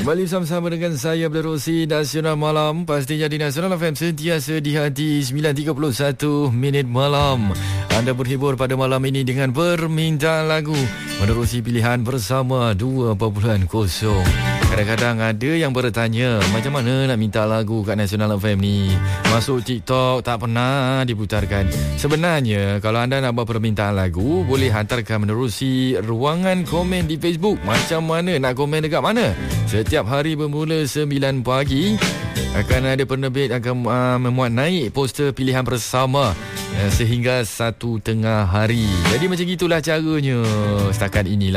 Kembali sama-sama dengan saya Abdul Nasional Malam. Pastinya di Nasional FM sentiasa di hati 9.31 minit malam. Anda berhibur pada malam ini dengan permintaan lagu menerusi pilihan bersama 2.0. Kadang-kadang ada yang bertanya, macam mana nak minta lagu kat Nasional FM ni? Masuk TikTok tak pernah diputarkan. Sebenarnya kalau anda nak buat permintaan lagu, boleh hantarkan menerusi ruangan komen di Facebook. Macam mana nak komen dekat mana? Setiap hari bermula 9 pagi akan ada penerbit akan memuat naik poster pilihan bersama sehingga 1 tengah hari. Jadi macam itulah caranya setakat inilah.